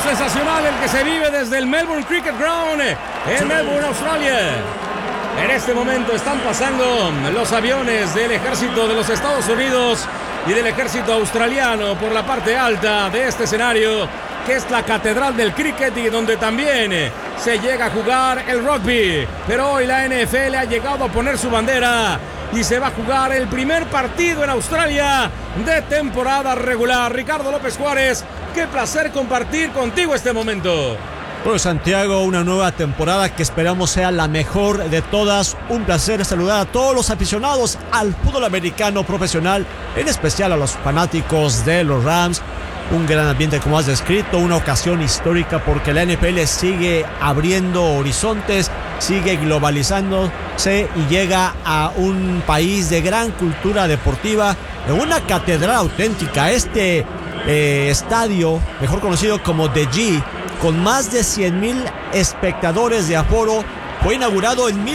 sensacional el que se vive desde el Melbourne Cricket Ground en Melbourne, Australia. En este momento están pasando los aviones del ejército de los Estados Unidos y del ejército australiano por la parte alta de este escenario, que es la catedral del cricket y donde también se llega a jugar el rugby. Pero hoy la NFL ha llegado a poner su bandera y se va a jugar el primer partido en Australia de temporada regular. Ricardo López Juárez, qué placer compartir contigo este momento. Bueno, Santiago, una nueva temporada que esperamos sea la mejor de todas. Un placer saludar a todos los aficionados al fútbol americano profesional, en especial a los fanáticos de los Rams. Un gran ambiente, como has descrito, una ocasión histórica porque la NFL sigue abriendo horizontes, sigue globalizándose y llega a un país de gran cultura deportiva, en una catedral auténtica. Este estadio, mejor conocido como The G, con más de 100,000 espectadores de aforo, fue inaugurado en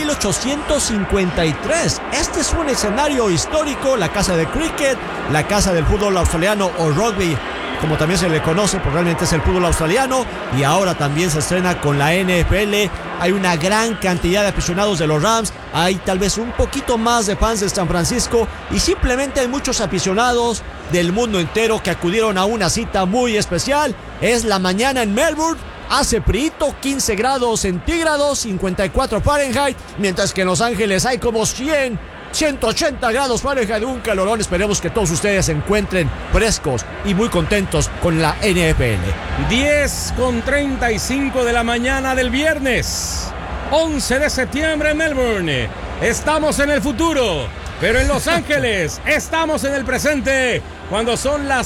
1853. Este es un escenario histórico, la casa de cricket, la casa del fútbol australiano o rugby, como también se le conoce, porque realmente es el fútbol australiano, y ahora también se estrena con la NFL. Hay una gran cantidad de aficionados de los Rams, hay tal vez un poquito más de fans de San Francisco, y simplemente hay muchos aficionados del mundo entero que acudieron a una cita muy especial. Es la mañana en Melbourne, hace frío, 15 grados centígrados, 54 Fahrenheit, mientras que en Los Ángeles hay como 180 grados Fahrenheit, un calorón. Esperemos que todos ustedes se encuentren frescos y muy contentos con la NFL. 10:35 de la mañana del viernes 11 de septiembre en Melbourne. Estamos en el futuro, pero en Los Ángeles estamos en el presente, cuando son las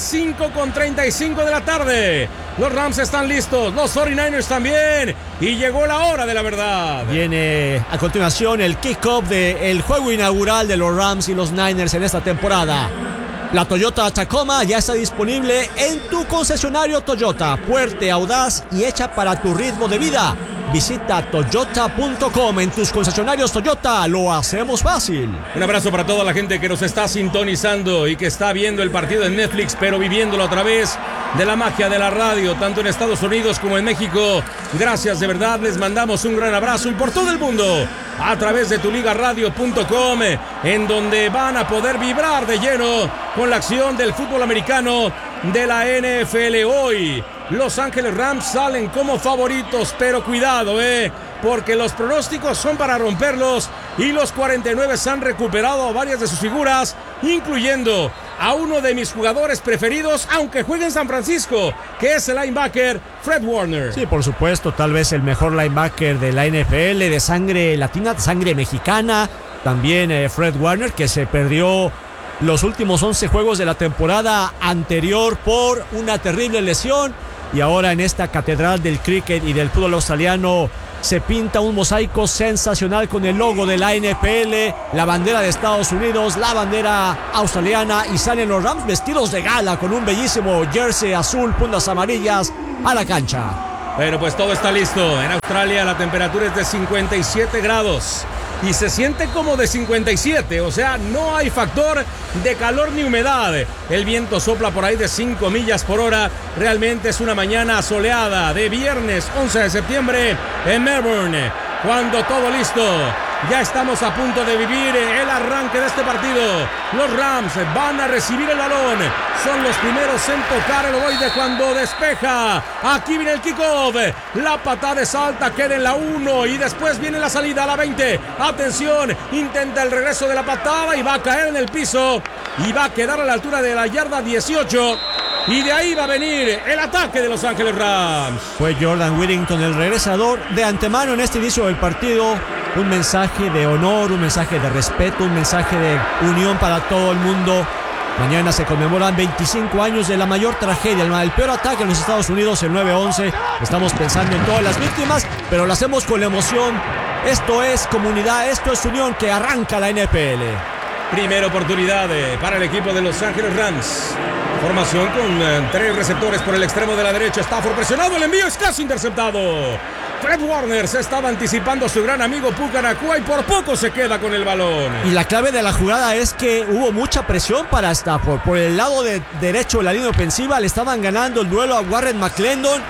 5:35 de la tarde. Los Rams están listos, los 49ers también, y llegó la hora de la verdad. Viene a continuación el kickoff del juego inaugural de los Rams y los Niners en esta temporada. La Toyota Tacoma ya está disponible en tu concesionario Toyota, fuerte, audaz y hecha para tu ritmo de vida. Visita toyota.com. En tus concesionarios Toyota lo hacemos fácil. Un abrazo para toda la gente que nos está sintonizando y que está viendo el partido en Netflix, pero viviéndolo a través de la magia de la radio, tanto en Estados Unidos como en México. Gracias, de verdad, les mandamos un gran abrazo, y por todo el mundo a través de tuligaradio.com, en donde van a poder vibrar de lleno con la acción del fútbol americano de la NFL. Hoy Los Ángeles Rams salen como favoritos, pero cuidado, porque los pronósticos son para romperlos, y los 49 han recuperado a varias de sus figuras, incluyendo a uno de mis jugadores preferidos, aunque juegue en San Francisco, que es el linebacker Fred Warner. Sí, por supuesto, tal vez el mejor linebacker de la NFL, de sangre latina, de sangre mexicana. También Fred Warner, que se perdió los últimos 11 juegos de la temporada anterior por una terrible lesión, y ahora en esta catedral del cricket y del fútbol australiano se pinta un mosaico sensacional con el logo de la NFL, la bandera de Estados Unidos, la bandera australiana, y salen los Rams vestidos de gala con un bellísimo jersey azul, puntas amarillas, a la cancha. Bueno, pues todo está listo. En Australia la temperatura es de 57 grados y se siente como de 57, o sea, no hay factor de calor ni humedad. El viento sopla por ahí de 5 millas por hora. Realmente es una mañana soleada de viernes 11 de septiembre en Melbourne. Cuando todo listo, ya estamos a punto de vivir el arranque de este partido. Los Rams van a recibir el balón. Son los primeros en tocar el ovoide cuando despeja. Aquí viene el kickoff. La patada es alta, queda en la 1 y después viene la salida a la 20. Atención, intenta el regreso de la patada y va a caer en el piso y va a quedar a la altura de la yarda 18. Y de ahí va a venir el ataque de Los Ángeles Rams. Fue Jordan Whittington el regresador. De antemano en este inicio del partido, un mensaje de honor, un mensaje de respeto, un mensaje de unión para todo el mundo. Mañana se conmemoran 25 años de la mayor tragedia, el peor ataque en los Estados Unidos, el 9/11. Estamos pensando en todas las víctimas, pero lo hacemos con la emoción. Esto es comunidad, esto es unión, que arranca la NFL. Primera oportunidad para el equipo de Los Ángeles Rams. Formación con 3 receptores por el extremo de la derecha. Stafford presionado, el envío es casi interceptado. Fred Warner se estaba anticipando a su gran amigo Puka Nacua y por poco se queda con el balón. Y la clave de la jugada es que hubo mucha presión para Stafford. Por el lado derecho de la línea ofensiva le estaban ganando el duelo a Warren McClendon.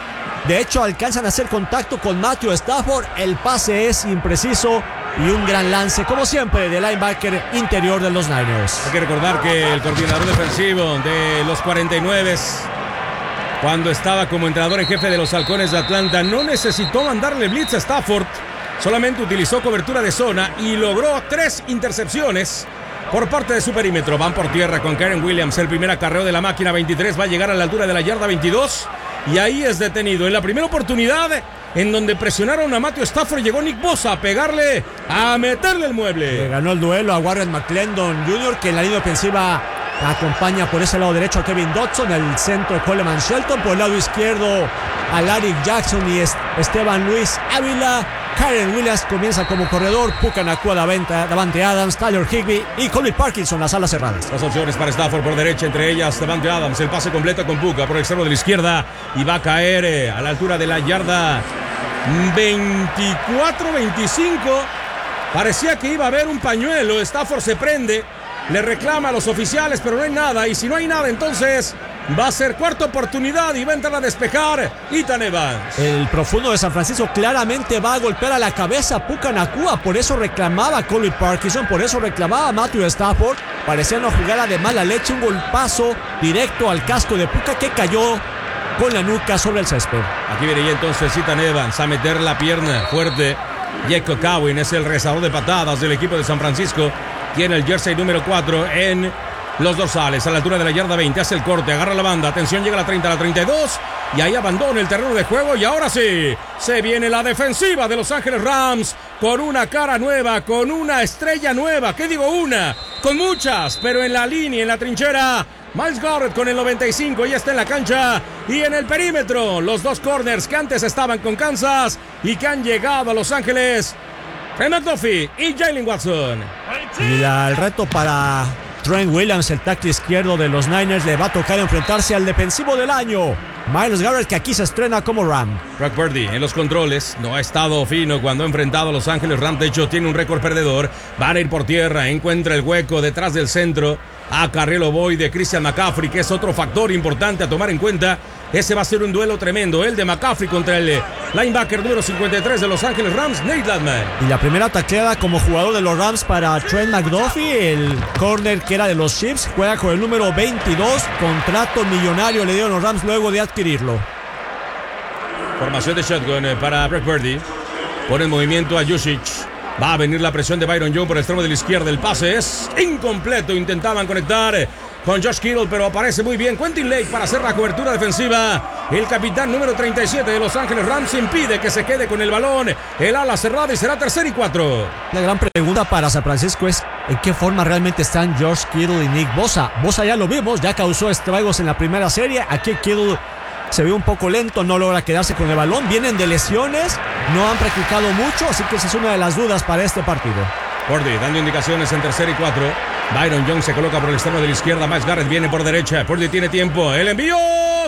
De hecho, alcanzan a hahacer contacto con Matthew Stafford. El pase es impreciso y un gran lance, como siempre, del linebacker interior de los Niners. Hay que recordar que el coordinador defensivo de los 49, cuando estaba como entrenador en jefe de los Halcones de Atlanta, no necesitó mandarle blitz a Stafford. Solamente utilizó cobertura de zona y logró 3 intercepciones por parte de su perímetro. Van por tierra con Kyren Williams. El primer acarreo de la máquina 23 va a llegar a la altura de la yarda 22. Y ahí es detenido. En la primera oportunidad en donde presionaron a Matthew Stafford, llegó Nick Bosa a pegarle, a meterle el mueble. Le ganó el duelo a Warren McClendon Jr., que en la línea ofensiva acompaña por ese lado derecho a Kevin Dodson, el centro Coleman Shelton, por el lado izquierdo a Larry Jackson y Esteban Luis Ávila. Kyren Williams comienza como corredor, Puka Nacua, Davante Adams, Tyler Higbee y Colby Parkinson, las alas cerradas. Las opciones para Stafford por derecha, entre ellas Davante Adams, el pase completo con Puka por el extremo de la izquierda y va a caer a la altura de la yarda 24-25. Parecía que iba a haber un pañuelo. Stafford se prende, le reclama a los oficiales, pero no hay nada. Y si no hay nada, entonces va a ser cuarta oportunidad y va a entrar a despejar Ethan Evans. El profundo de San Francisco claramente va a golpear a la cabeza a Puka Nacua. Por eso reclamaba a Colby Parkinson, por eso reclamaba a Matthew Stafford. Parecía una jugada de mala leche, un golpazo directo al casco de Puka que cayó con la nuca sobre el césped. Aquí viene ya entonces Ethan Evans a meter la pierna fuerte. Jacob Cowin es el rezador de patadas del equipo de San Francisco. Tiene el jersey número 4 en los dorsales, a la altura de la yarda 20, hace el corte, agarra la banda, atención, llega a la 30, a la 32, y ahí abandona el terreno de juego, y ahora sí, se viene la defensiva de Los Ángeles Rams, con una cara nueva, con una estrella nueva, ¿qué digo una? Con muchas, pero en la línea, en la trinchera, Myles Garrett con el 95, ya está en la cancha, y en el perímetro, los dos corners que antes estaban con Kansas, y que han llegado a Los Ángeles, Trey McDuffie y Jalen Watson. Y el reto para Trent Williams, el tackle izquierdo de los Niners, le va a tocar enfrentarse al defensivo del año, Myles Garrett, que aquí se estrena como Ram. Brock Purdy en los controles, no ha estado fino cuando ha enfrentado a Los Ángeles Rams, de hecho tiene un récord perdedor, van a ir por tierra, encuentra el hueco detrás del centro, a Carrelo Boyd de Christian McCaffrey, que es otro factor importante a tomar en cuenta. Ese va a ser un duelo tremendo, el de McCaffrey contra el linebacker número 53 de Los Ángeles Rams, Nate Landman. Y la primera tacleada como jugador de los Rams para Trent McDuffie, el corner que era de los Chiefs, juega con el número 22, contrato millonario le dieron los Rams luego de adquirirlo. Formación de shotgun para Brock Purdy, pone en movimiento a Juszczyk. Va a venir la presión de Byron Jones por el extremo de la izquierda. El pase es incompleto. Intentaban conectar con Josh Kittle, pero aparece muy bien Quentin Lake para hacer la cobertura defensiva. El capitán número 37 de Los Ángeles Rams impide que se quede con el balón. El ala cerrada y será 3rd y 4. La gran pregunta para San Francisco es ¿en qué forma realmente están Josh Kittle y Nick Bosa? Bosa ya lo vimos, ya causó estragos en la primera serie. Aquí Kittle se ve un poco lento, no logra quedarse con el balón. Vienen de lesiones, no han practicado mucho, así que esa es una de las dudas para este partido. Purdy dando indicaciones en 3rd y 4. Byron Jones se coloca por el extremo de la izquierda. Myles Garrett viene por derecha. Purdy tiene tiempo. El envío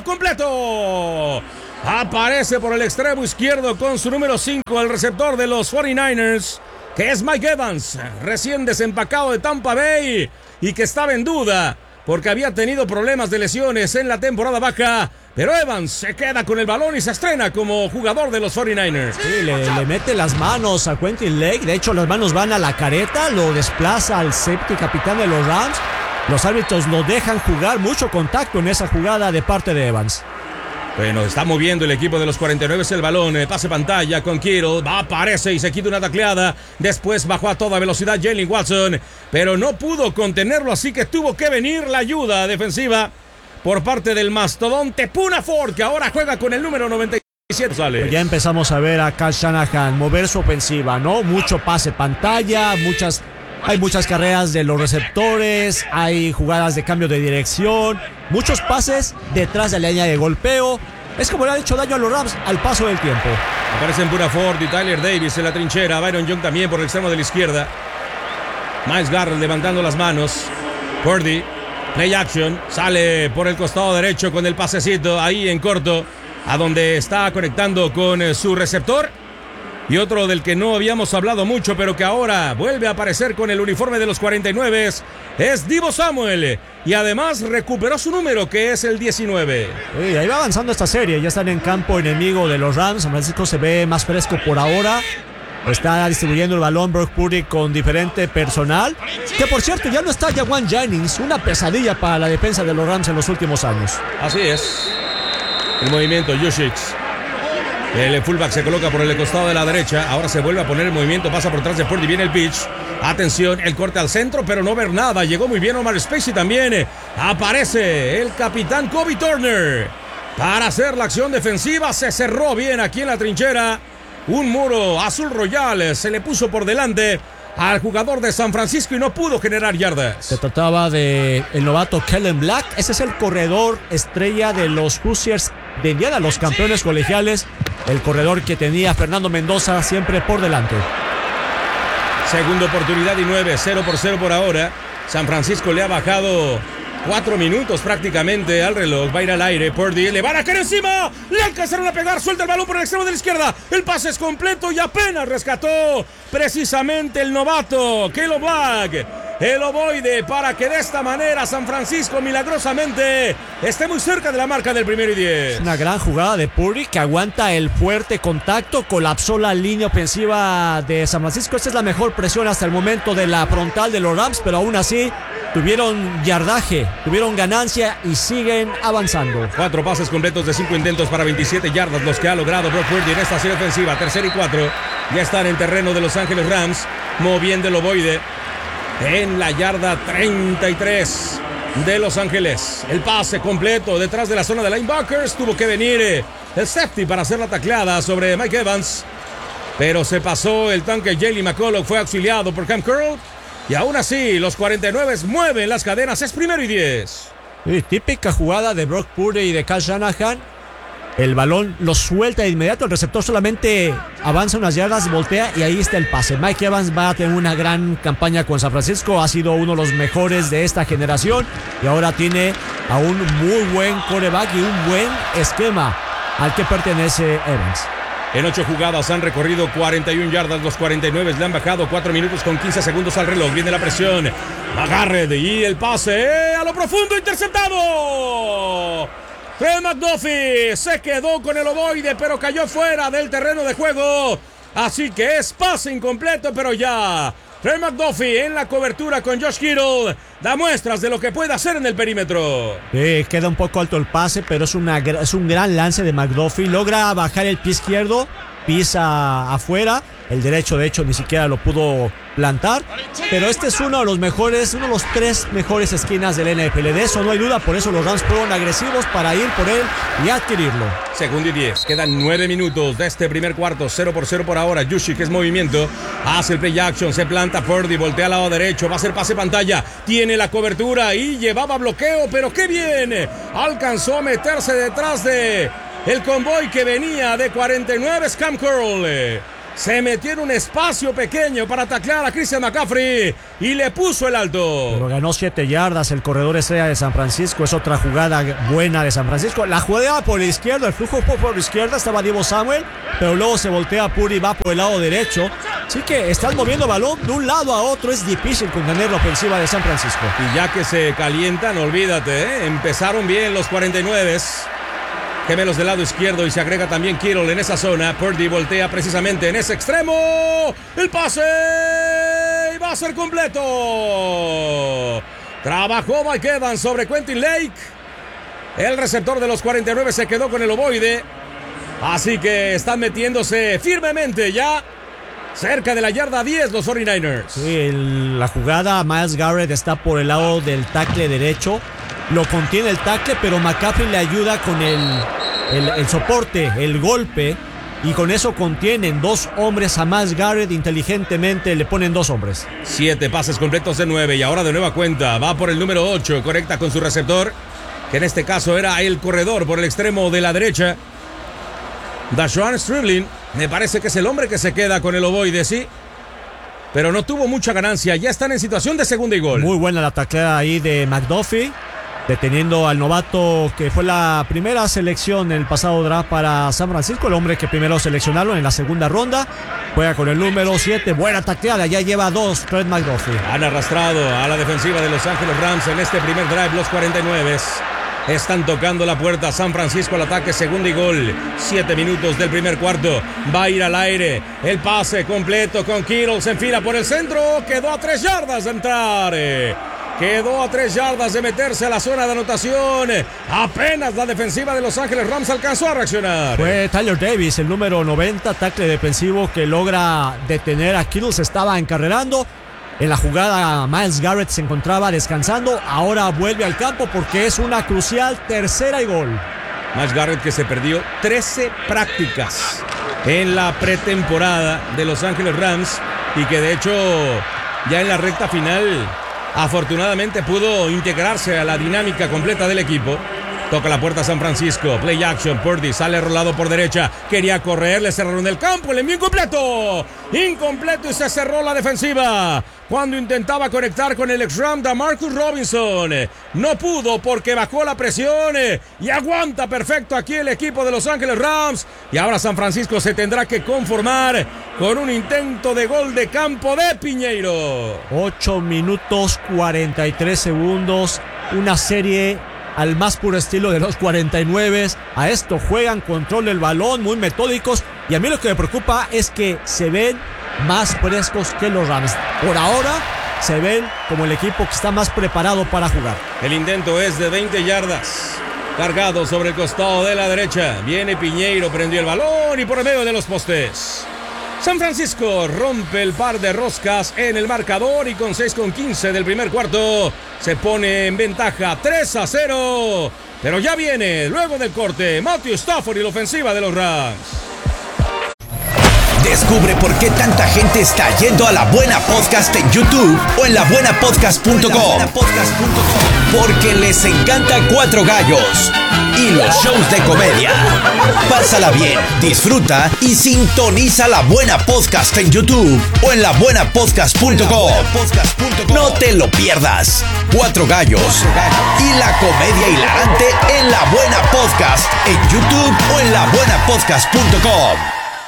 completo. Aparece por el extremo izquierdo con su número 5, el receptor de los 49ers, que es Mike Evans, recién desempacado de Tampa Bay y que estaba en duda porque había tenido problemas de lesiones en la temporada baja. Pero Evans se queda con el balón y se estrena como jugador de los 49ers. Sí, le mete las manos a Quentin Lake. De hecho, las manos van a la careta. Lo desplaza al safety capitán de los Rams. Los árbitros lo dejan jugar. Mucho contacto en esa jugada de parte de Evans. Bueno, está moviendo el equipo de los 49 el balón, pase pantalla con Kittle, aparece y se quita una tacleada, después bajó a toda velocidad Jalen Watson, pero no pudo contenerlo, así que tuvo que venir la ayuda defensiva por parte del mastodonte Poona Ford, que ahora juega con el número 97. Pues ya empezamos a ver a Kyle Shanahan mover su ofensiva, ¿no? Mucho pase pantalla, hay muchas carreras de los receptores, hay jugadas de cambio de dirección, muchos pases detrás de la línea de golpeo. Es como le ha hecho daño a los Rams al paso del tiempo. Aparecen Poona Ford y Tyler Davis en la trinchera, Byron Young también por el extremo de la izquierda. Myles Garrett levantando las manos. Purdy, play action, sale por el costado derecho con el pasecito ahí en corto, a donde está conectando con su receptor. Y otro del que no habíamos hablado mucho, pero que ahora vuelve a aparecer con el uniforme de los 49, es Deebo Samuel. Y además recuperó su número, que es el 19. Sí, ahí va avanzando esta serie. Ya están en campo enemigo de los Rams. San Francisco se ve más fresco por ahora. Está distribuyendo el balón Brock Purdy con diferente personal. Que por cierto, ya no está Jawan Jennings. Una pesadilla para la defensa de los Rams en los últimos años. Así es. El movimiento, Juszczyk. El fullback se coloca por el costado de la derecha. Ahora se vuelve a poner el movimiento. Pasa por detrás de Purdy. Viene el pitch. Atención, el corte al centro, pero no ver nada. Llegó muy bien Omar Spacey también. Aparece el capitán Kobe Turner para hacer la acción defensiva. Se cerró bien aquí en la trinchera. Un muro azul royal se le puso por delante al jugador de San Francisco y no pudo generar yardas. Se trataba de el novato Kellen Black. Ese es el corredor estrella de los Hoosiers de Indiana, los campeones colegiales. El corredor que tenía Fernando Mendoza siempre por delante. Segunda oportunidad y 9, 0-0 por ahora. San Francisco le ha bajado 4 minutos prácticamente al reloj. Va a ir al aire. Purdy le van a caer encima. Le alcanzaron a pegar. Suelta el balón por el extremo de la izquierda. El pase es completo y apenas rescató precisamente el novato Caleb Black. El ovoide, para que de esta manera San Francisco milagrosamente esté muy cerca de la marca del 1 y 10. Una gran jugada de Purdy que aguanta el fuerte contacto. Colapsó la línea ofensiva de San Francisco. Esta es la mejor presión hasta el momento de la frontal de los Rams, pero aún así tuvieron yardaje, tuvieron ganancia y siguen avanzando. 4 pases completos de 5 intentos para 27 yardas los que ha logrado Brock Purdy en esta serie ofensiva. 3rd y 4. Ya están en terreno de Los Ángeles Rams, moviendo el ovoide en la yarda 33 de Los Ángeles. El pase completo detrás de la zona de linebackers. Tuvo que venir el safety para hacer la tacleada sobre Mike Evans, pero se pasó el tanque. Jalen McCullough fue auxiliado por Cam Curl. Y aún así, los 49 mueven las cadenas. Es 1 y 10. Sí, típica jugada de Brock Purdy y de Kyle Shanahan. El balón lo suelta de inmediato. El receptor solamente avanza unas yardas, voltea y ahí está el pase. Mike Evans va a tener una gran campaña con San Francisco. Ha sido uno de los mejores de esta generación. Y ahora tiene a un muy buen quarterback y un buen esquema al que pertenece Evans. En 8 jugadas han recorrido 41 yardas. Los 49 le han bajado 4 minutos con 15 segundos al reloj. Viene la presión. Agarre y el pase a lo profundo, interceptado. Trey McDuffie se quedó con el ovoide, pero cayó fuera del terreno de juego. Así que es pase incompleto, pero ya Trey McDuffie en la cobertura con Josh Kittle da muestras de lo que puede hacer en el perímetro. Queda un poco alto el pase, pero es un gran lance de McDuffie. Logra bajar el pie izquierdo, pisa afuera. El derecho, de hecho, ni siquiera lo pudo plantar. Pero este es uno de los mejores, uno de los 3 mejores esquinas del NFL. De eso no hay duda, por eso los Rams fueron agresivos para ir por él y adquirirlo. 2nd y 10. Quedan 9 minutos de este primer cuarto. 0-0 por ahora. Juszczyk es movimiento. Hace el play action. Se planta Purdy. Voltea al lado derecho. Va a hacer pase pantalla. Tiene la cobertura y llevaba bloqueo. Pero qué bien. Alcanzó a meterse detrás de el convoy que venía de 49. Cam Curl se metió en un espacio pequeño para taclear a Christian McCaffrey y le puso el alto. Pero ganó 7 yardas el corredor estrella de San Francisco. Es otra jugada buena de San Francisco. La jugada por la izquierda, el flujo por la izquierda, estaba Deebo Samuel, pero luego se voltea Purdy y va por el lado derecho. Así que están moviendo balón de un lado a otro. Es difícil contener la ofensiva de San Francisco. Y ya que se calientan, olvídate, empezaron bien los 49. Gemelos del lado izquierdo y se agrega también Kittle en esa zona. Purdy voltea precisamente en ese extremo. El pase y va a ser completo. Trabajó Mike Evans sobre Quentin Lake. El receptor de los 49 se quedó con el ovoide. Así que están metiéndose firmemente ya cerca de la yarda 10 los 49ers. Sí, la jugada, Myles Garrett está por el lado del tackle derecho. Lo contiene el tackle, pero McCaffrey le ayuda con el soporte, el golpe. Y con eso contienen 2 hombres a Myles Garrett. Inteligentemente le ponen 2 hombres. 7 pases completos de 9. Y ahora de nueva cuenta va por el número 8. Conecta con su receptor, que en este caso era el corredor por el extremo de la derecha. Dashawn Striblin. Me parece que es el hombre que se queda con el ovoide, sí. Pero no tuvo mucha ganancia. Ya están en situación de 2nd y gol. Muy buena la tacleada ahí de McDuffie. deteniendo al novato que fue la primera selección en el pasado draft para San Francisco, el hombre que primero seleccionaron en la segunda ronda. Juega con el número 7, buena tacleada, ya lleva 2, Trent McDuffie. Han arrastrado a la defensiva de Los Ángeles Rams en este primer drive, los 49. Están tocando la puerta San Francisco al ataque, segunda y gol. 7 minutos del primer cuarto. Va a ir al aire. El pase completo con Kittle. Se enfila por el centro. Quedó a 3 yardas de entrar. Quedó a 3 yardas de meterse a la zona de anotación. Apenas la defensiva de Los Ángeles Rams alcanzó a reaccionar. Fue Tyler Davis, el número 90, tackle defensivo, que logra detener a Kittle. Se estaba encarrerando. En la jugada Myles Garrett se encontraba descansando. Ahora vuelve al campo porque es una crucial tercera y gol. Myles Garrett, que se perdió 13 prácticas en la pretemporada de Los Ángeles Rams y que de hecho ya en la recta final afortunadamente pudo integrarse a la dinámica completa del equipo. Toca la puerta San Francisco, play action, Purdy sale rolado por derecha, quería correr, le cerraron el campo, el envío incompleto y se cerró la defensiva cuando intentaba conectar con el ex-Ram Marcus Robinson. No pudo porque bajó la presión y aguanta perfecto aquí el equipo de Los Ángeles Rams. Y ahora San Francisco se tendrá que conformar con un intento de gol de campo de Piñeiro. 8 minutos 43 segundos, una serie al más puro estilo de los 49. A esto juegan, control del balón, muy metódicos. Y a mí lo que me preocupa es que se ven más frescos que los Rams. Por ahora se ven como el equipo que está más preparado para jugar. El intento es de 20 yardas. Cargado sobre el costado de la derecha. Viene Piñeiro, prendió el balón y por el medio de los postes. San Francisco rompe el par de roscas en el marcador y con 6:15 del primer cuarto se pone en ventaja 3-0. Pero ya viene, luego del corte, Matthew Stafford y la ofensiva de los Rams. Descubre por qué tanta gente está yendo a La Buena Podcast en YouTube o en labuenapodcast.com. Porque les encanta Cuatro Gallos y los shows de comedia. Pásala bien, disfruta y sintoniza La Buena Podcast en YouTube o en labuenapodcast.com. No te lo pierdas. Cuatro Gallos y la comedia hilarante en La Buena Podcast en YouTube o en labuenapodcast.com.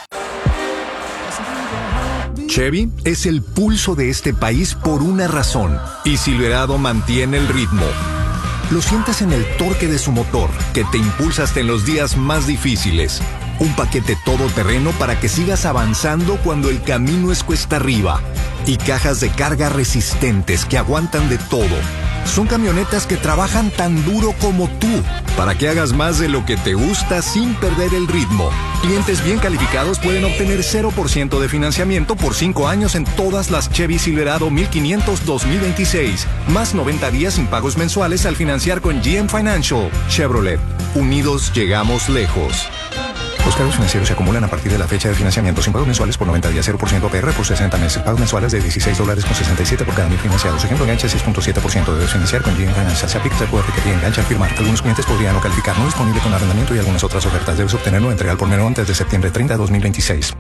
Chevy es el pulso de este país por una razón, y Silverado mantiene el ritmo. Lo sientes en el torque de su motor, que te impulsa hasta en los días más difíciles. Un paquete todoterreno para que sigas avanzando cuando el camino es cuesta arriba. Y cajas de carga resistentes que aguantan de todo. Son camionetas que trabajan tan duro como tú, para que hagas más de lo que te gusta sin perder el ritmo. Clientes bien calificados pueden obtener 0% de financiamiento por 5 años en todas las Chevy Silverado 1500 2026. Más 90 días sin pagos mensuales al financiar con GM Financial. Chevrolet. Unidos llegamos lejos. Los cargos financieros se acumulan a partir de la fecha de financiamiento sin pagos mensuales por 90 días, 0% APR por 60 meses. Pagos mensuales de $16.67 por cada 1000 financiados. Ejemplo, enganche 6.7%. Debes financiar con GM Financial. Se aplica el acuerdo que engancha al firmar. Algunos clientes podrían no calificar. No disponible con arrendamiento y algunas otras ofertas. Debes obtenerlo entregar por menor antes de septiembre 30 de 2026.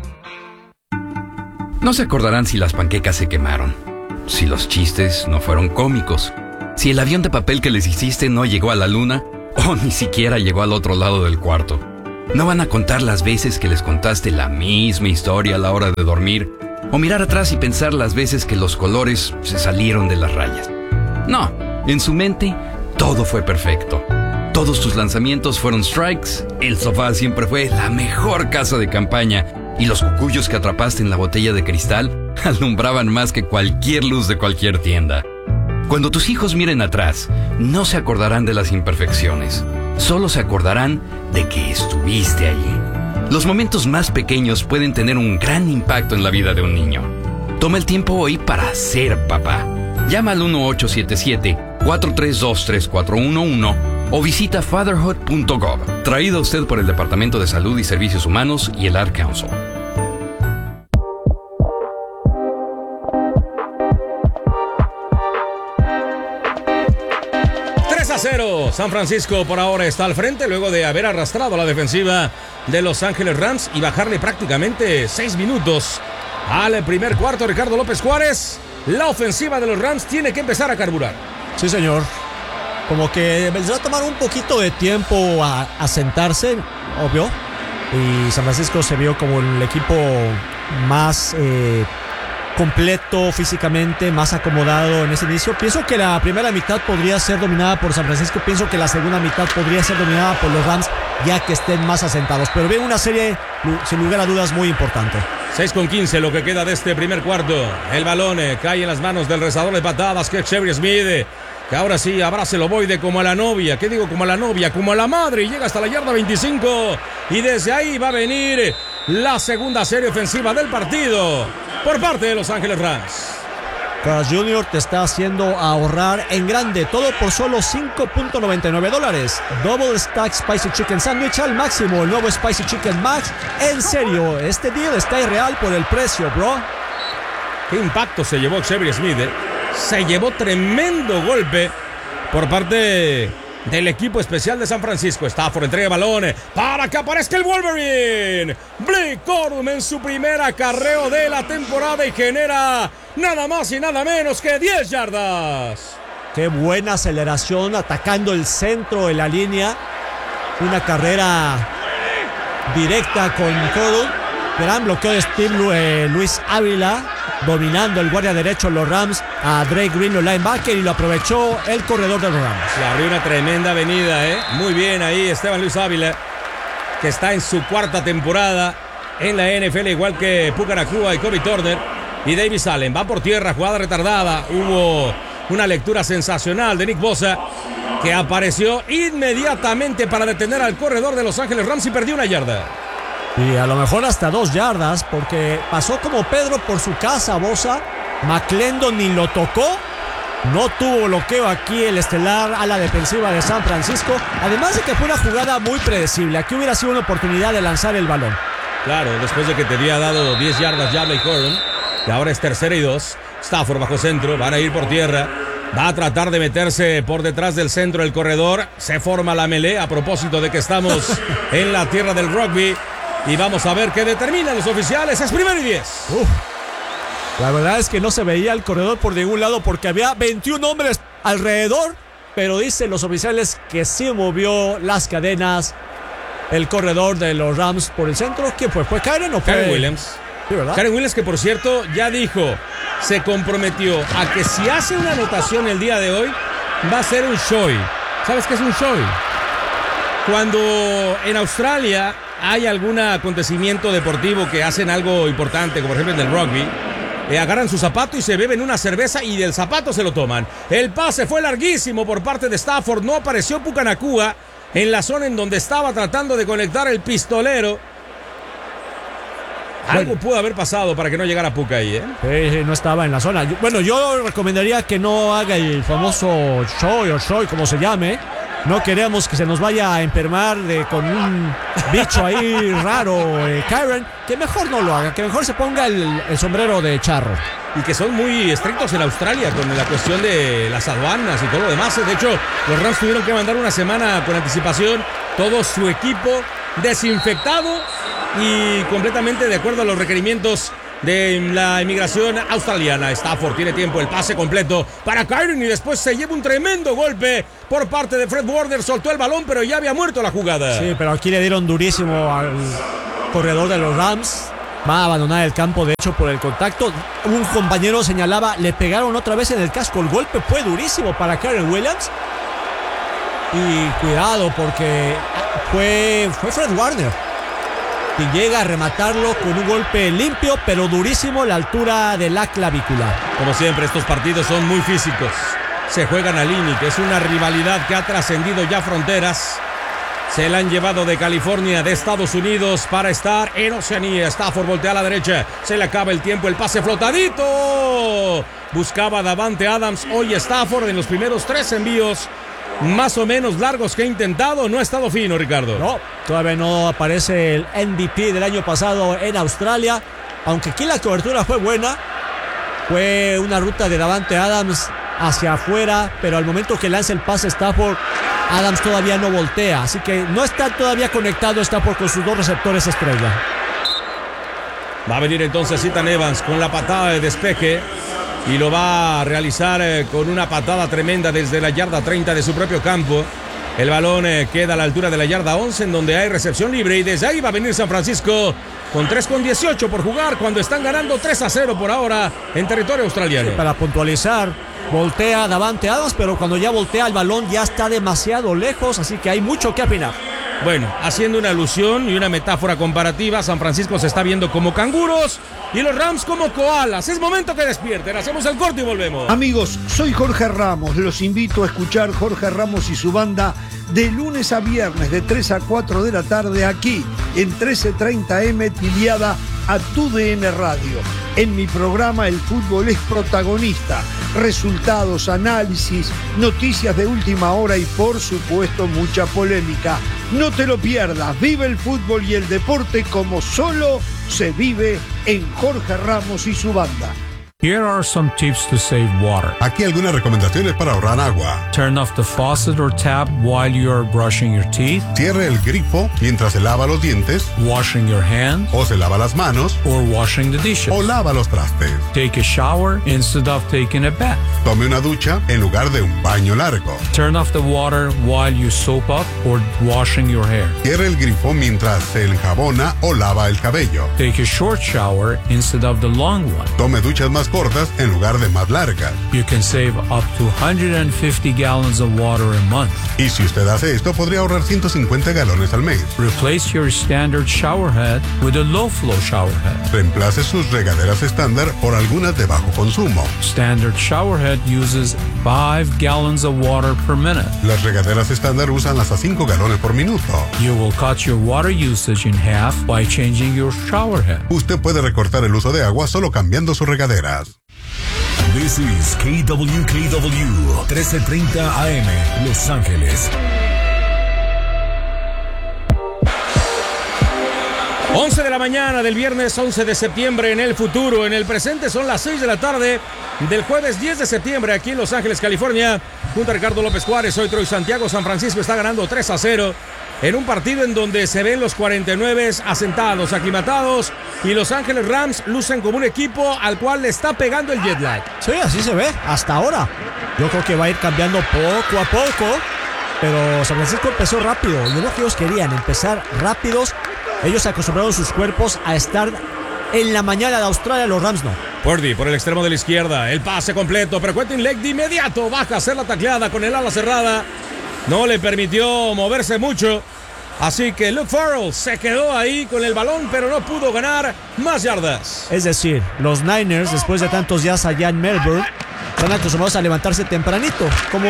No se acordarán si las panquecas se quemaron, si los chistes no fueron cómicos, si el avión de papel que les hiciste no llegó a la luna o ni siquiera llegó al otro lado del cuarto. No van a contar las veces que les contaste la misma historia a la hora de dormir o mirar atrás y pensar las veces que los colores se salieron de las rayas. No, en su mente todo fue perfecto. Todos tus lanzamientos fueron strikes, el sofá siempre fue la mejor casa de campaña y los cucuyos que atrapaste en la botella de cristal alumbraban más que cualquier luz de cualquier tienda. Cuando tus hijos miren atrás, no se acordarán de las imperfecciones. Solo se acordarán de que estuviste allí. Los momentos más pequeños pueden tener un gran impacto en la vida de un niño. Toma el tiempo hoy para ser papá. Llama al 1877-432-3411 o visita fatherhood.gov. Traído a usted por el Departamento de Salud y Servicios Humanos y el Ad Council. San Francisco por ahora está al frente luego de haber arrastrado a la defensiva de Los Ángeles Rams y bajarle prácticamente 6 minutos al primer cuarto. Ricardo López Juárez, la ofensiva de los Rams tiene que empezar a carburar. Sí, señor. como que les va a tomar un poquito de tiempo a sentarse, obvio. Y San Francisco se vio como el equipo más completo físicamente, más acomodado en ese inicio. Pienso que la primera mitad podría ser dominada por San Francisco. Pienso que la segunda mitad podría ser dominada por los Rams, ya que estén más asentados. Pero veo una serie, sin lugar a dudas, muy importante. 6:15 lo que queda de este primer cuarto. El balón cae en las manos del rezador de patadas, que es Chevy Smith, que ahora sí abraza el ovoide como a la novia. ¿Qué digo? Como a la novia, como a la madre. Y llega hasta la yarda 25. Y desde ahí va a venir la segunda serie ofensiva del partido por parte de Los Ángeles Rams. Carl Jr. te está haciendo ahorrar en grande, todo por solo $5.99. Double Stack Spicy Chicken Sandwich al máximo, el nuevo Spicy Chicken Max. En serio, este deal está irreal por el precio, bro. Qué impacto se llevó Xavier Smith, Se llevó tremendo golpe por parte del equipo especial de San Francisco. Stafford entrega el balón para que aparezca el Wolverine. Blake Corum en su primer acarreo de la temporada y genera nada más y nada menos que 10 yardas. Qué buena aceleración atacando el centro de la línea. Una carrera directa con Corum. Gran bloqueo de Steve Luis Ávila, dominando el guardia derecho los Rams a Drake Green, el linebacker, y lo aprovechó el corredor de los Rams. Le abrió una tremenda avenida, Muy bien ahí Esteban Luis Ávila, que está en su cuarta temporada en la NFL, igual que Puka Nacua y Kobe Turner. Y Davis Allen va por tierra, jugada retardada. Hubo una lectura sensacional de Nick Bosa, que apareció inmediatamente para detener al corredor de Los Ángeles Rams y perdió una yarda. Y a lo mejor hasta 2 yardas, porque pasó como Pedro por su casa, Bosa. McClendon ni lo tocó. No tuvo bloqueo aquí el estelar a la defensiva de San Francisco. Además de que fue una jugada muy predecible. Aquí hubiera sido una oportunidad de lanzar el balón. Claro, después de que te había dado 10 yardas ya Blake Corum. Y ahora es 3rd y 2. Stafford bajo centro, van a ir por tierra. Va a tratar de meterse por detrás del centro del corredor. Se forma la melee a propósito de que estamos en la tierra del rugby. Y vamos a ver qué determinan los oficiales. Es 1º y 10. La verdad es que no se veía el corredor por ningún lado porque había 21 hombres alrededor. Pero dicen los oficiales que sí movió las cadenas el corredor de los Rams por el centro. ¿Quién fue? ¿Fue Karen o fue Karen Williams? Sí, ¿verdad? Karen Williams, que por cierto ya dijo, se comprometió a que si hace una anotación el día de hoy, va a ser un show. ¿Sabes qué es un show? Cuando en Australia hay algún acontecimiento deportivo que hacen algo importante, como por ejemplo en el rugby, agarran su zapato y se beben una cerveza y del zapato se lo toman. El pase fue larguísimo por parte de Stafford. No apareció Puka Nacua en la zona en donde estaba tratando de conectar el pistolero. Algo pudo haber pasado para que no llegara Puka ahí, no estaba en la zona. Bueno, yo recomendaría que no haga el famoso show, como se llame. No queremos que se nos vaya a enfermar con un bicho ahí raro, Karen. Que mejor no lo haga, que mejor se ponga el sombrero de charro. Y que son muy estrictos en Australia con la cuestión de las aduanas y todo lo demás. De hecho, los Rams tuvieron que mandar una semana con anticipación todo su equipo desinfectado y completamente de acuerdo a los requerimientos de la inmigración australiana. Stafford tiene tiempo, el pase completo para Kyren y después se lleva un tremendo golpe por parte de Fred Warner. Soltó el balón, pero ya había muerto la jugada. Sí, pero aquí le dieron durísimo al corredor de los Rams. Va a abandonar el campo, de hecho, por el contacto. Un compañero señalaba, le pegaron otra vez en el casco. El golpe fue durísimo para Karen Williams. Y cuidado, porque fue Fred Warner y llega a rematarlo con un golpe limpio, pero durísimo a la altura de la clavícula. Como siempre, estos partidos son muy físicos. Se juegan al límite. Es una rivalidad que ha trascendido ya fronteras. Se la han llevado de California, de Estados Unidos, para estar en Oceanía. Stafford voltea a la derecha. Se le acaba el tiempo. El pase flotadito. Buscaba Davante Adams. Hoy Stafford en los primeros 3 envíos más o menos largos que ha intentado, no ha estado fino, Ricardo. No, todavía no aparece el MVP del año pasado en Australia, aunque aquí la cobertura fue buena. Fue una ruta de Davante Adams hacia afuera, pero al momento que lanza el pase Stafford, Adams todavía no voltea, así que no está todavía conectado Stafford con sus 2 receptores estrella. Va a venir entonces Ethan Evans con la patada de despeje. y lo va a realizar con una patada tremenda desde la yarda 30 de su propio campo. El balón queda a la altura de la yarda 11, en donde hay recepción libre, y desde ahí va a venir San Francisco con 3:18 por jugar, cuando están ganando 3-0 por ahora en territorio australiano. Sí, para puntualizar, voltea Davante Adams, pero cuando ya voltea el balón ya está demasiado lejos, así que hay mucho que opinar. Bueno, haciendo una alusión y una metáfora comparativa, San Francisco se está viendo como canguros y los Rams como koalas. Es momento que despierten, hacemos el corte y volvemos. Amigos, soy Jorge Ramos, los invito a escuchar Jorge Ramos y su banda de lunes a viernes de 3 a 4 de la tarde aquí en 1330M Tiliada a TUDN Radio. En mi programa el fútbol es protagonista, resultados, análisis, noticias de última hora y por supuesto mucha polémica. No te lo pierdas, vive el fútbol y el deporte como solo se vive en Jorge Ramos y su banda. Here are some tips to save water. Aquí algunas recomendaciones para ahorrar agua. Turn off the faucet or tap while you are brushing your teeth. Cierre el grifo mientras se lava los dientes. Washing your hands. O se lava las manos. Or washing the dishes. O lava los trastes. Take a shower instead of taking a bath. Tome una ducha en lugar de un baño largo. Turn off the water while you soap up or washing your hair. Cierre el grifo mientras se enjabona o lava el cabello. Take a short shower instead of the long one. Tome duchas más cortas en lugar de más largas. You can save up to 150 gallons of water a month. Y si usted hace esto, podría ahorrar 150 galones al mes. Replace your standard shower head with a low flow shower head. Reemplace sus regaderas estándar por algunas de bajo consumo. Standard shower head uses 5 gallons of water per minute. Las regaderas estándar usan hasta 5 galones por minuto. You will cut your water usage in half by changing your shower head. Usted puede recortar el uso de agua solo cambiando sus regaderas. This is KWKW 1330 AM, Los Ángeles. 11 de la mañana del viernes 11 de septiembre en el futuro. En el presente son las 6 de la tarde del jueves 10 de septiembre aquí en Los Ángeles, California. Junto a Ricardo López Juárez, soy Troy Santiago. San Francisco está ganando 3-0 en un partido en donde se ven los 49 asentados, aclimatados, y Los Ángeles Rams lucen como un equipo al cual le está pegando el jet lag. Sí, así se ve hasta ahora. Yo creo que va a ir cambiando poco a poco, pero San Francisco empezó rápido y es lo que ellos querían, empezar rápidos. Ellos acostumbraron sus cuerpos a estar en la mañana de Australia, los Rams no. Purdy por el extremo de la izquierda, el pase completo, pero Quentin Lake de inmediato baja a hacer la tacleada con el ala cerrada. No le permitió moverse mucho, así que Luke Farrell se quedó ahí con el balón, pero no pudo ganar más yardas. Es decir, los Niners, después de tantos días allá en Melbourne, están acostumbrados a levantarse tempranito,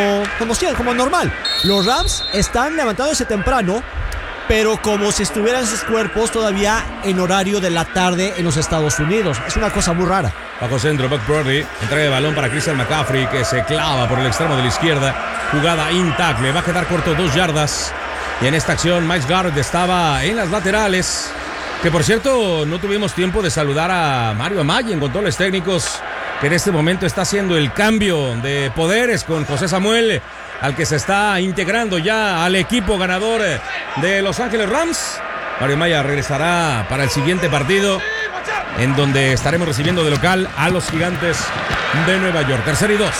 como normal. Los Rams están levantándose temprano, pero como si estuvieran sus cuerpos todavía en horario de la tarde en los Estados Unidos. Es una cosa muy rara. Bajo centro, Buck Purdy, entrega de balón para Christian McCaffrey, que se clava por el extremo de la izquierda. Jugada intacle, va a quedar corto 2 yardas. Y en esta acción, Myles Garrett estaba en las laterales. Que por cierto, no tuvimos tiempo de saludar a Mario Amaya en controles técnicos, que en este momento está haciendo el cambio de poderes con José Samuel, al que se está integrando ya al equipo ganador de Los Ángeles Rams. Mario Amaya regresará para el siguiente partido, en donde estaremos recibiendo de local a los Gigantes de Nueva York. Tercer y dos,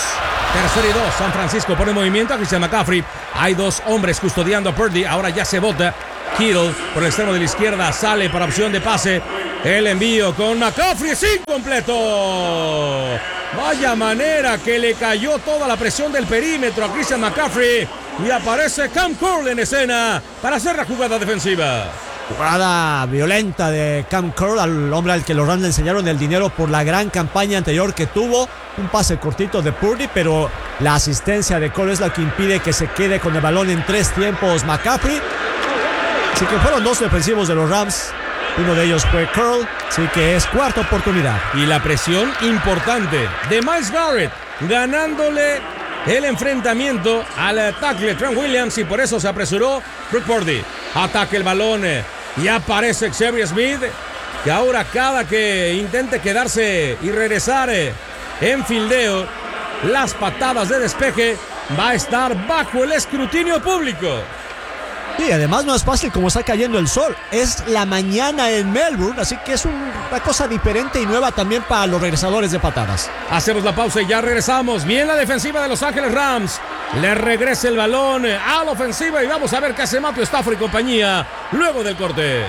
San Francisco pone en movimiento a Christian McCaffrey. Hay 2 hombres custodiando a Purdy, ahora ya se bota. Kittle por el extremo de la izquierda sale para opción de pase. El envío con McCaffrey es incompleto. Vaya manera que le cayó toda la presión del perímetro a Christian McCaffrey. Y aparece Cam Curl en escena para hacer la jugada defensiva. Jugada violenta de Cam Curl, al hombre al que los Rams le enseñaron el dinero por la gran campaña anterior que tuvo. Un pase cortito de Purdy, pero la asistencia de Curl es la que impide que se quede con el balón en 3 tiempos McCaffrey. Así que fueron 2 defensivos de los Rams. Uno de ellos fue Curl, así que es cuarta oportunidad. Y la presión importante de Myles Garrett, ganándole el enfrentamiento al tackle Trent Williams, y por eso se apresuró Brock Purdy. Ataca el balón y aparece Xavier Smith, que ahora cada que intente quedarse y regresar en fildeo, las patadas de despeje va a estar bajo el escrutinio público. Y además no es fácil como está cayendo el sol. Es la mañana en Melbourne, así que es una cosa diferente y nueva también para los regresadores de patadas. Hacemos la pausa y ya regresamos. Bien la defensiva de Los Ángeles Rams. Le regresa el balón a la ofensiva y vamos a ver qué hace Matthew Stafford y compañía luego del corte.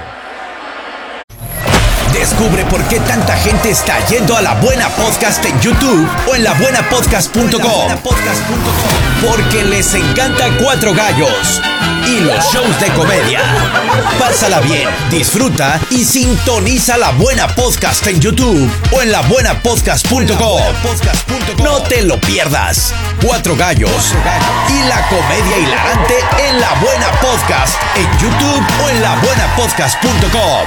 Descubre por qué tanta gente está yendo a La Buena Podcast en YouTube o en labuenapodcast.com. Porque les encanta Cuatro Gallos y los shows de comedia. Pásala bien, disfruta y sintoniza La Buena Podcast en YouTube o en labuenapodcast.com. No te lo pierdas. Cuatro Gallos y la comedia hilarante en La Buena Podcast en YouTube o en labuenapodcast.com.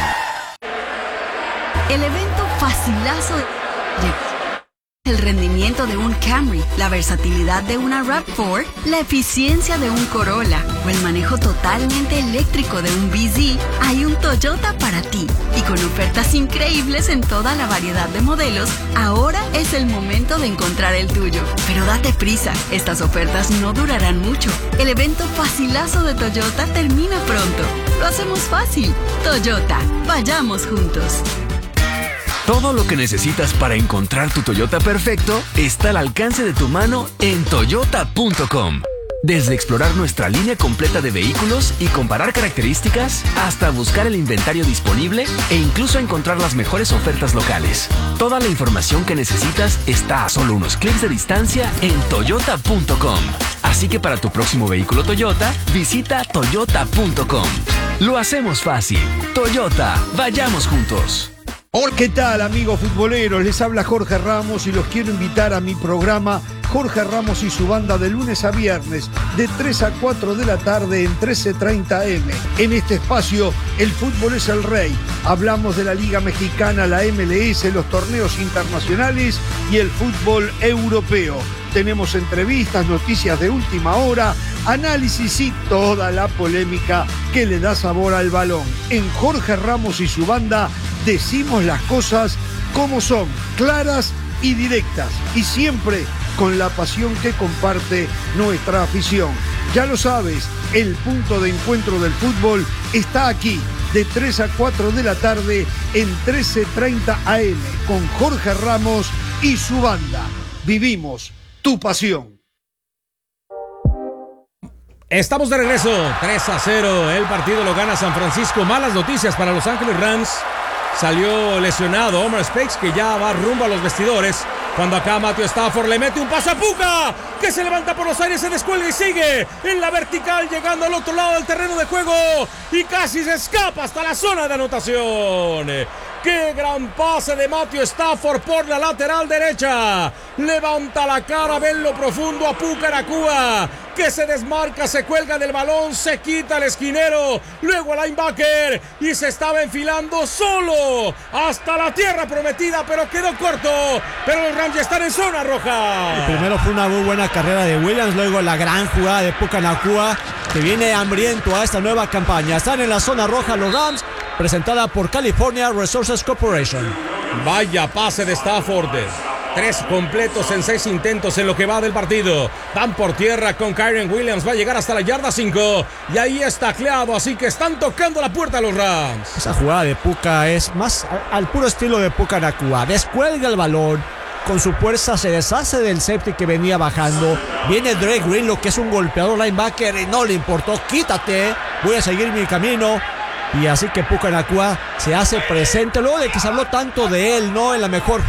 El evento facilazo el rendimiento de un Camry, la versatilidad de una RAV4, la eficiencia de un Corolla o el manejo totalmente eléctrico de un BZ, hay un Toyota para ti. Y con ofertas increíbles en toda la variedad de modelos, ahora es el momento de encontrar el tuyo. Pero date prisa, estas ofertas no durarán mucho. El evento facilazo de Toyota termina pronto. Lo hacemos fácil. Toyota, vayamos juntos. Todo lo que necesitas para encontrar tu Toyota perfecto está al alcance de tu mano en toyota.com. Desde explorar nuestra línea completa de vehículos y comparar características, hasta buscar el inventario disponible e incluso encontrar las mejores ofertas locales. Toda la información que necesitas está a solo unos clics de distancia en toyota.com. Así que para tu próximo vehículo Toyota, visita toyota.com. Lo hacemos fácil. Toyota, vayamos juntos. Hola, ¿qué tal, amigos futboleros? Les habla Jorge Ramos y los quiero invitar a mi programa Jorge Ramos y su banda de lunes a viernes de 3 a 4 de la tarde en 1330 AM. En este espacio, el fútbol es el rey. Hablamos de la Liga Mexicana, la MLS, los torneos internacionales y el fútbol europeo. Tenemos entrevistas, noticias de última hora, análisis y toda la polémica que le da sabor al balón. En Jorge Ramos y su banda decimos las cosas como son, claras y directas, y siempre con la pasión que comparte nuestra afición. Ya lo sabes, el punto de encuentro del fútbol está aquí, de 3 a 4 de la tarde en 1330 AM, con Jorge Ramos y su banda. Vivimos tu pasión. Estamos de regreso, 3-0, el partido lo gana San Francisco. Malas noticias para Los Ángeles Rams. Salió lesionado Omar Speights, que ya va rumbo a los vestidores. Cuando acá Matthew Stafford le mete un pase a Puka, que se levanta por los aires, se descuelga y sigue en la vertical, llegando al otro lado del terreno de juego y casi se escapa hasta la zona de anotación. ¡Qué gran pase de Matthew Stafford por la lateral derecha! Levanta la cara, ve en lo profundo a Puka Nacua, que se desmarca, se cuelga del balón, se quita el esquinero, luego al linebacker y se estaba enfilando solo hasta la tierra prometida, pero quedó corto. Pero los Rams ya están en zona roja. Y primero fue una muy buena carrera de Williams, luego la gran jugada de Puka Nacua, que viene hambriento a esta nueva campaña. Están en la zona roja los Rams, presentada por California Resources Corporation. Vaya pase de Stafford. 3 completos en 6 intentos en lo que va del partido. Van por tierra con Kyren Williams. Va a llegar hasta la yarda 5. Y ahí está tacleado. Así que están tocando la puerta a los Rams. Esa jugada de Puka es más al puro estilo de Puka Nacua. Descuelga el balón. Con su fuerza se deshace del safety que venía bajando. Viene Dre Greenlow, que es un golpeador linebacker, y no le importó. Quítate. Voy a seguir mi camino. Y así que Puka Nacua se hace presente luego de que se habló tanto de él, ¿no? En la mejor